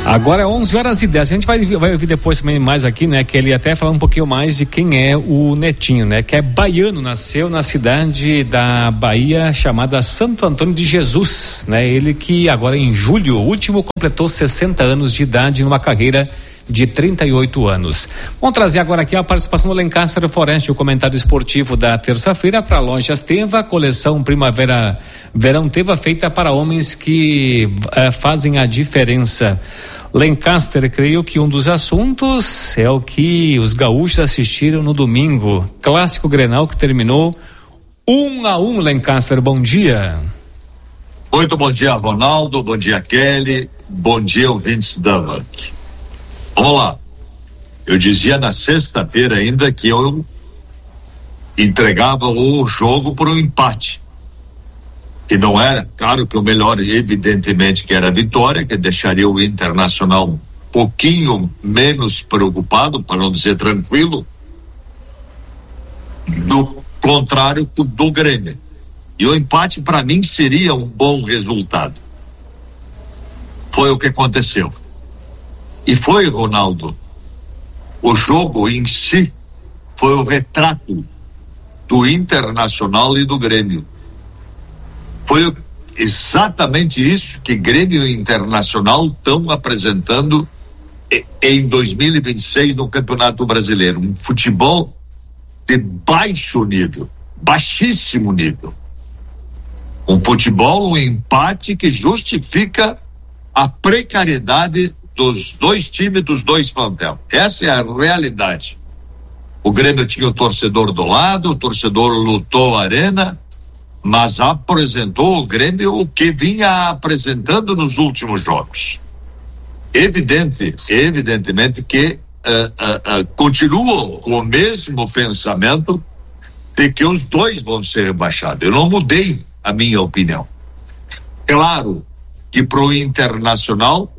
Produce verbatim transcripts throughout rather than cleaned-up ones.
Agora é onze horas e dez. A gente vai, vai ouvir depois também mais aqui, né? Que ele até fala um pouquinho mais de quem é o Netinho, né? Que é baiano, nasceu na cidade da Bahia chamada Santo Antônio de Jesus, né? Ele que agora em julho último completou sessenta anos de idade numa carreira de trinta e oito anos. Vamos trazer agora aqui a participação do Lancaster Forest, o comentário esportivo da terça-feira para Lojas Teva, coleção Primavera Verão Teva feita para homens que eh, fazem a diferença. Lancaster, creio que um dos assuntos é o que os gaúchos assistiram no domingo, clássico Grenal que terminou um a um. Lancaster, bom dia. Muito bom dia, Ronaldo, bom dia, Kelly, bom dia, ouvintes da V A C. Vamos lá, eu dizia na sexta-feira ainda que eu entregava o jogo por um empate, que não era, claro que o melhor evidentemente que era a vitória, que deixaria o Internacional um pouquinho menos preocupado, para não dizer tranquilo, do contrário do Grêmio. E o empate para mim seria um bom resultado. Foi o que aconteceu. E foi, Ronaldo, o jogo em si foi o retrato do Internacional e do Grêmio. Foi exatamente isso que Grêmio e Internacional estão apresentando em dois mil e vinte e seis no Campeonato Brasileiro. Um futebol de baixo nível, baixíssimo nível. Um futebol, um empate que justifica a precariedade dos dois times, dos dois plantel. Essa é a realidade. O Grêmio tinha o torcedor do lado, o torcedor lutou a arena, mas apresentou o Grêmio o que vinha apresentando nos últimos jogos. Evidente, evidentemente que uh, uh, uh, continuam com o mesmo pensamento de que os dois vão ser rebaixados. Eu não mudei a minha opinião. Claro que para o Internacional,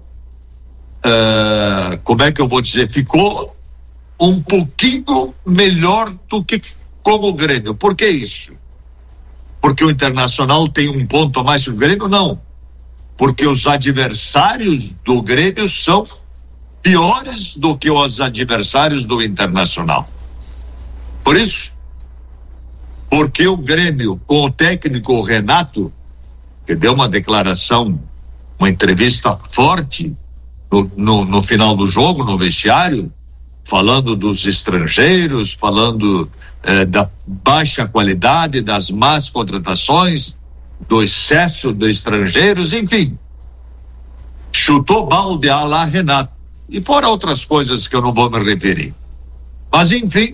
uh, como é que eu vou dizer, ficou um pouquinho melhor do que como o Grêmio. Por que isso? Porque o Internacional tem um ponto a mais que o Grêmio? Não. Porque os adversários do Grêmio são piores do que os adversários do Internacional. Por isso, porque o Grêmio, com o técnico Renato, que deu uma declaração, uma entrevista forte no, no, no final do jogo, no vestiário, falando dos estrangeiros, falando eh, da baixa qualidade, das más contratações, do excesso de estrangeiros, enfim, chutou balde a lá Renato, e fora outras coisas que eu não vou me referir, mas enfim,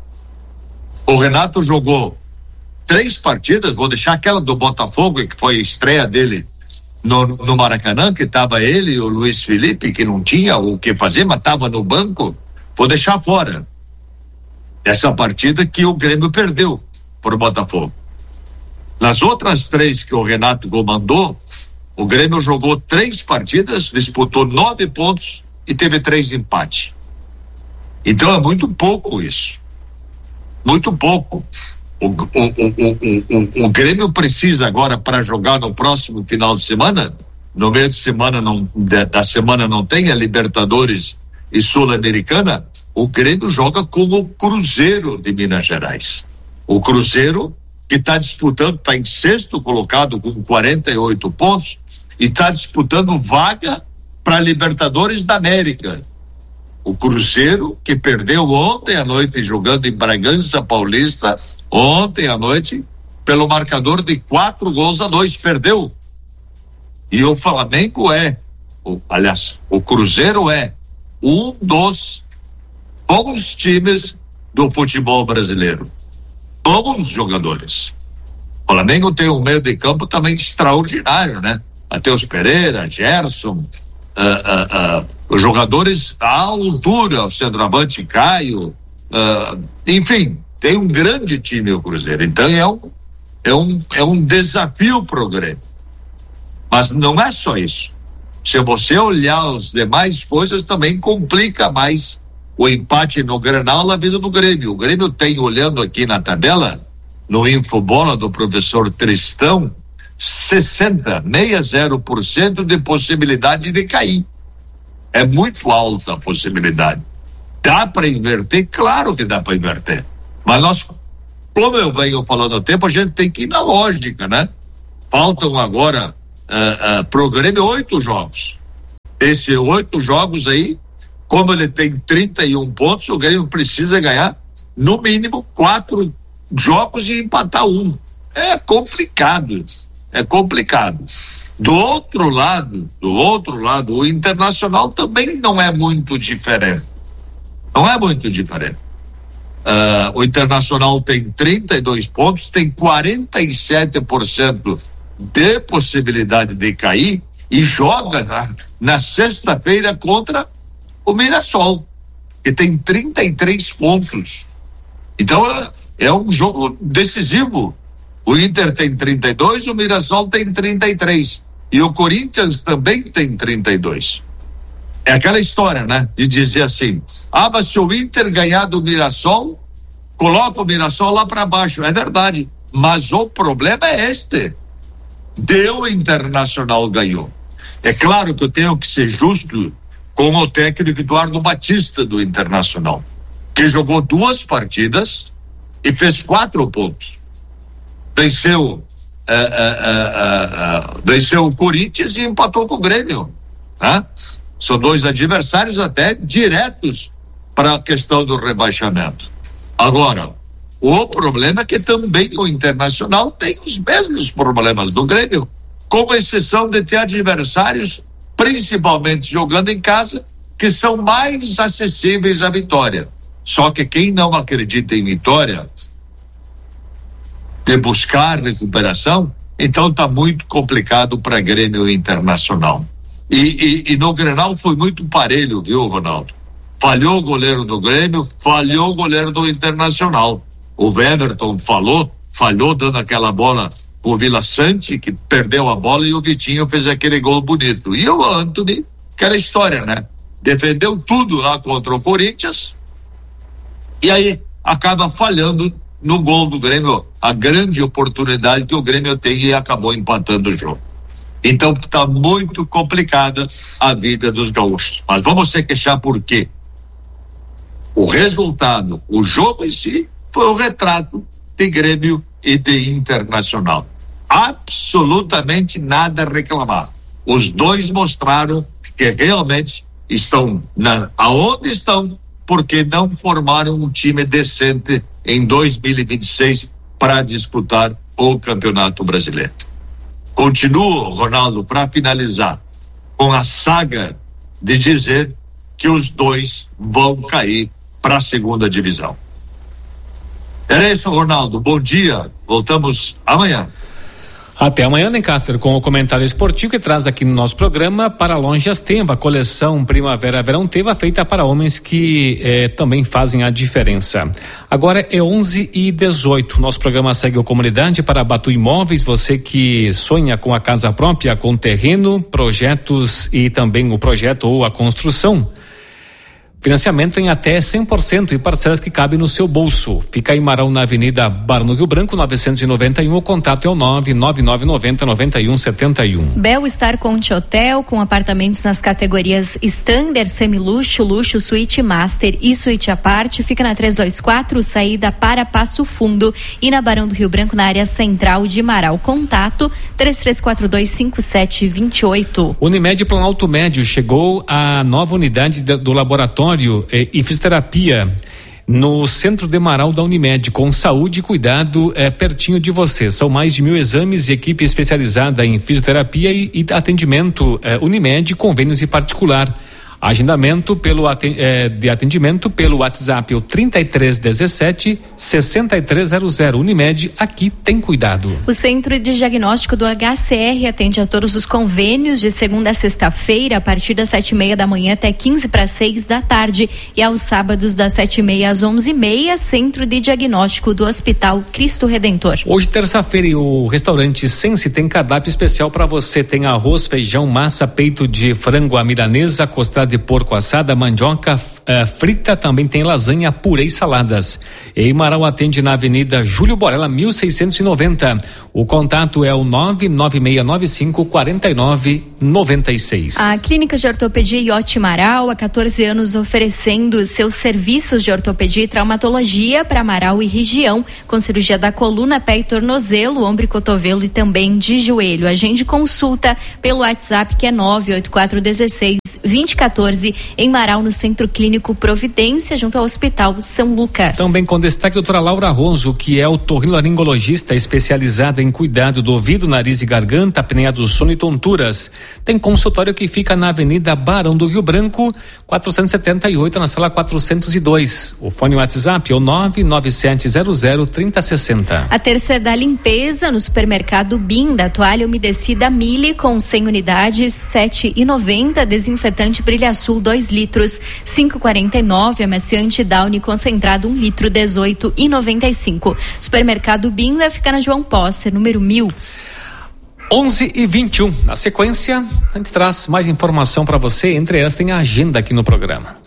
o Renato jogou três partidas, vou deixar aquela do Botafogo, que foi a estreia dele no, no Maracanã, que estava ele e o Luiz Felipe, que não tinha o que fazer, mas estava no banco. Vou deixar fora essa partida que o Grêmio perdeu por Botafogo. Nas outras três que o Renato comandou, o Grêmio jogou três partidas, disputou nove pontos e teve três empates. Então é muito pouco isso. Muito pouco. O, o, o, o, o, o Grêmio precisa agora, para jogar no próximo final de semana, no meio de semana não, da, da semana não tem a Libertadores e Sul-Americana, o Grêmio joga com o Cruzeiro de Minas Gerais. O Cruzeiro que está disputando, está em sexto colocado com quarenta e oito pontos e está disputando vaga para Libertadores da América. O Cruzeiro que perdeu ontem à noite jogando em Bragança Paulista, ontem à noite, pelo marcador de quatro gols a dois, perdeu. E o Flamengo é, o, aliás, o Cruzeiro é um dos bons times do futebol brasileiro. Bons jogadores. O Flamengo tem um meio de campo também extraordinário, né? Matheus Pereira, Gerson, uh, uh, uh, os jogadores à altura, o centroavante Caio, uh, enfim, tem um grande time o Cruzeiro. Então é um, é um, é um desafio para o Grêmio. Mas não é só isso. Se você olhar as demais coisas, também complica mais o empate no Grenal na vida do Grêmio. O Grêmio tem, olhando aqui na tabela, no Infobola do professor Tristão, sessenta, zero vírgula sessenta por cento de possibilidade de cair. É muito alta a possibilidade. Dá para inverter? Claro que dá para inverter. Mas nós, como eu venho falando há tempo, a gente tem que ir na lógica, né? Faltam agora uh, uh, pro Grêmio oito jogos. Esses oito jogos aí, como ele tem trinta e um pontos, o Grêmio precisa ganhar no mínimo quatro jogos e empatar um. É complicado. É complicado. Do outro lado, do outro lado, o Internacional também não é muito diferente. Não é muito diferente. Uh, o Internacional tem trinta e dois pontos, tem quarenta e sete por cento de possibilidade de cair e joga na, na sexta-feira contra o Mirassol, que tem trinta e três pontos. Então é, é um jogo decisivo. O Inter tem trinta e dois, o Mirassol tem trinta e três e o Corinthians também tem trinta e dois. É aquela história, né? De dizer assim, ah, mas se o Inter ganhar do Mirassol, coloca o Mirassol lá para baixo. É verdade, mas o problema é este. Deu Internacional, ganhou. É claro que eu tenho que ser justo com o técnico Eduardo Batista do Internacional, que jogou duas partidas e fez quatro pontos. Venceu uh, uh, uh, uh, uh, venceu o Corinthians e empatou com o Grêmio, né? São dois adversários até diretos para a questão do rebaixamento. Agora, o problema é que também o Internacional tem os mesmos problemas do Grêmio, com exceção de ter adversários, principalmente jogando em casa, que são mais acessíveis à vitória. Só que quem não acredita em vitória, de buscar recuperação, então está muito complicado para Grêmio Internacional. E, e, e no Grenal foi muito parelho, viu, Ronaldo? Falhou o goleiro do Grêmio, falhou o goleiro do Internacional. O Everton falou, falhou dando aquela bola o Vila Sante, que perdeu a bola, e o Vitinho fez aquele gol bonito. E o Antony, aquela história, né? Defendeu tudo lá contra o Corinthians e aí acaba falhando no gol do Grêmio, a grande oportunidade que o Grêmio tem, e acabou empatando o jogo. Então está muito complicada a vida dos gaúchos. Mas vamos se queixar por quê? O resultado, o jogo em si, foi o retrato de Grêmio e de Internacional. Absolutamente nada a reclamar. Os dois mostraram que realmente estão na, aonde estão, porque não formaram um time decente em dois mil e vinte e seis para disputar o Campeonato Brasileiro. Continuo, Ronaldo, para finalizar, com a saga de dizer que os dois vão cair para a segunda divisão. Era isso, Ronaldo. Bom dia. Voltamos amanhã. Até amanhã, Lancaster, com o comentário esportivo que traz aqui no nosso programa Para Lonjas Teva, a coleção Primavera-Verão Teva, feita para homens que eh, também fazem a diferença. Agora é onze e dezoito. Nosso programa segue a comunidade para Batu Imóveis. Você que sonha com a casa própria, com terreno, projetos e também o projeto ou a construção. Financiamento em até cem por cento e parcelas que cabem no seu bolso. Fica em Marão, na Avenida Barão Rio Branco, novecentos e noventa e um. O contato é o nove nove nove nove zero nove um sete um. Bel-Star Conte Hotel, com apartamentos nas categorias Standard, Semiluxo, Luxo, Suíte Master e Suíte à parte. Fica na trezentos e vinte e quatro, saída para Passo Fundo, e na Barão do Rio Branco, na área central de Marau. Contato três três quatro dois cinco sete dois oito. Unimed Planalto Médio, chegou a nova unidade de, do laboratório e fisioterapia no Centro de Marau da Unimed, com saúde e cuidado é, pertinho de você. São mais de mil exames e equipe especializada em fisioterapia e, e atendimento é, Unimed, convênios e particular. Agendamento pelo é, de atendimento pelo WhatsApp, o trinta e três dezessete sessenta e três zero zero. Unimed, aqui tem cuidado. O Centro de Diagnóstico do H C R atende a todos os convênios de segunda a sexta-feira, a partir das sete e meia da manhã até quinze para seis da tarde, e aos sábados das sete e meia às onze e meia. Centro de Diagnóstico do Hospital Cristo Redentor. Hoje, terça-feira, o restaurante Sense tem cardápio especial para você. Tem arroz, feijão, massa, peito de frango à milanesa, costelada de de porco assada, mandioca uh, frita, também tem lasanha, purê e saladas. Em Marau atende na Avenida Júlio Borella, mil seiscentos e noventa. O contato é o nove nove seis nove cinco quatro nove nove seis. A Clínica de Ortopedia Iote Marau, há quatorze anos oferecendo seus serviços de ortopedia e traumatologia para Marau e região, com cirurgia da coluna, pé e tornozelo, ombro e cotovelo e também de joelho. Agende consulta pelo WhatsApp, que é nove oito quatro um seis dois zero um quatro, em Marau, no Centro Clínico Providência, junto ao Hospital São Lucas. Também com destaque, a doutora Laura Ronzo, que é otorrinolaringologista especializada em cuidado do ouvido, nariz e garganta, apneia do sono e tonturas. Tem consultório que fica na Avenida Barão do Rio Branco, quatrocentos e setenta e oito, na sala quatrocentos e dois. O fone WhatsApp é o nove nove sete zero zero três zero seis zero. A terça é da limpeza no supermercado Binda, toalha umedecida Mille com cem unidades, sete reais e noventa centavos, desinfetante Brilha Sul dois litros, cinco reais e quarenta e nove centavos, amaciante Downy concentrado um litro, dezoito reais e noventa e cinco centavos. Supermercado Binda fica na João Posser, número mil. onze e vinte e um. Na sequência, a gente traz mais informação para você. Entre elas tem a agenda aqui no programa.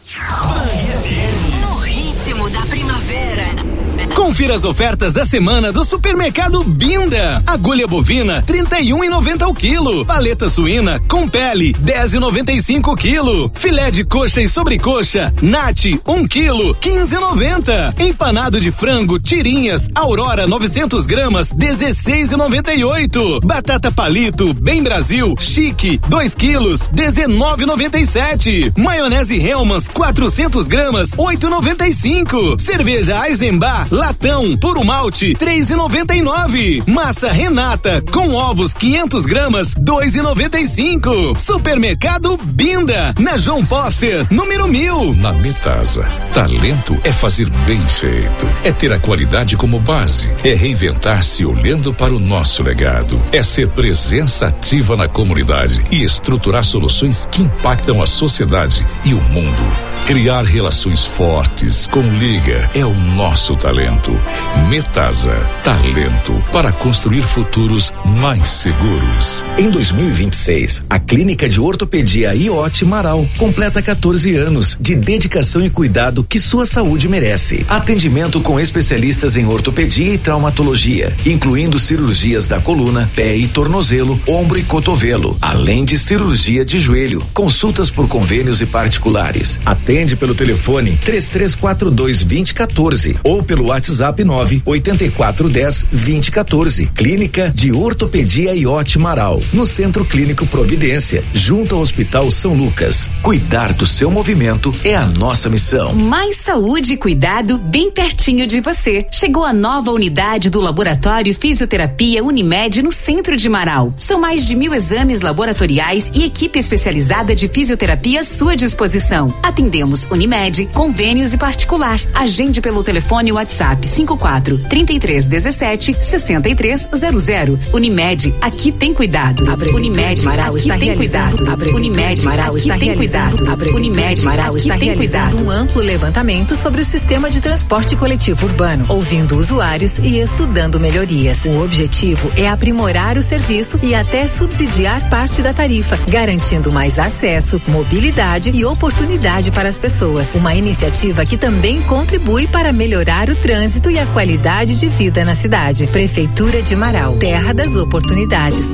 No ritmo da primavera. Confira as ofertas da semana do Supermercado Binda. Agulha bovina, trinta e um reais e noventa centavos o quilo. Paleta suína com pele, dez reais e noventa e cinco centavos o quilo. Filé de coxa e sobrecoxa, Nati, um quilo, quinze reais e noventa centavos. Empanado de frango, tirinhas, Aurora novecentos gramas, dezesseis reais e noventa e oito centavos. Batata palito, Bem Brasil, Chique, dois quilos, dezenove reais e noventa e sete centavos. Maionese Hellmann's, quatrocentos gramas, oito reais e noventa e cinco centavos. Cerveja Eisenbach, latão, puro malte, três reais e noventa e nove centavos. Massa Renata, com ovos, quinhentos gramas, dois reais e noventa e cinco centavos. Supermercado Binda, na João Posser, número mil. Na Metasa, talento é fazer bem feito, é ter a qualidade como base, é reinventar-se olhando para o nosso legado, é ser presença ativa na comunidade e estruturar soluções que impactam a sociedade e o mundo. Criar relações fortes com Liga é o nosso talento. Metasa, talento para construir futuros mais seguros. Em dois mil e vinte e seis, a Clínica de Ortopedia Iote Marau completa quatorze anos de dedicação e cuidado que sua saúde merece. Atendimento com especialistas em ortopedia e traumatologia, incluindo cirurgias da coluna, pé e tornozelo, ombro e cotovelo, além de cirurgia de joelho. Consultas por convênios e particulares. Atende pelo telefone três três quatro dois dois zero um quatro ou pelo WhatsApp nove oito quatro um zero dois zero um quatro. Clínica de Ortopedia Iote Marau, no Centro Clínico Providência, junto ao Hospital São Lucas. Cuidar do seu movimento é a nossa missão. Mais saúde e cuidado bem pertinho de você. Chegou a nova unidade do Laboratório Fisioterapia Unimed no centro de Marau. São mais de mil exames laboratoriais e equipe especializada de fisioterapia à sua disposição. Atendemos Unimed, convênios e particular. Agende pelo telefone WhatsApp cinco quatro, trinta e três, dezessete, sessenta e três zero zero. Unimed, aqui tem cuidado. Unimed, Marau está tem cuidado. Unimed, Marau está tem cuidado. Unimed, Marau está tem cuidado. Um amplo levantamento sobre o sistema de transporte coletivo urbano, ouvindo usuários e estudando melhorias. O objetivo é aprimorar o serviço e até subsidiar parte da tarifa, garantindo mais acesso, mobilidade e oportunidade para as pessoas. Uma iniciativa que também contribui para melhorar o trânsito e a qualidade de vida na cidade. Prefeitura de Marau, terra das oportunidades.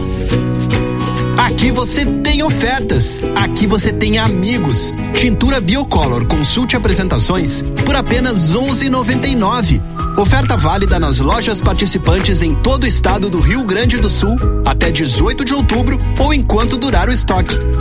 Aqui você tem ofertas, aqui você tem amigos. Tintura Biocolor, consulte apresentações por apenas onze reais e noventa e nove centavos. Oferta válida nas lojas participantes em todo o estado do Rio Grande do Sul até dezoito de outubro ou enquanto durar o estoque.